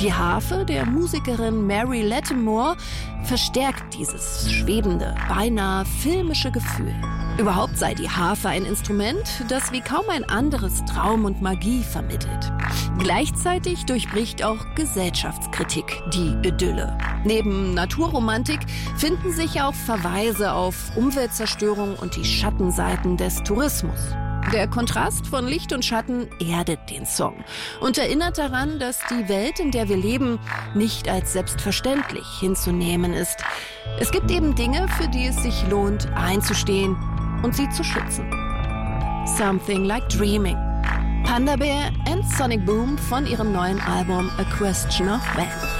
Die Harfe der Musikerin Mary Lattimore verstärkt dieses schwebende, beinahe filmische Gefühl. Überhaupt sei die Harfe ein Instrument, das wie kaum ein anderes Traum und Magie vermittelt. Gleichzeitig durchbricht auch Gesellschaftskritik die Idylle. Neben Naturromantik finden sich auch Verweise auf Umweltzerstörung und die Schattenseiten des Tourismus. Der Kontrast von Licht und Schatten erdet den Song und erinnert daran, dass die Welt, in der wir leben, nicht als selbstverständlich hinzunehmen ist. Es gibt eben Dinge, für die es sich lohnt, einzustehen und sie zu schützen. Something Like Dreaming. Panda Bear and Sonic Boom von ihrem neuen Album A Question of When.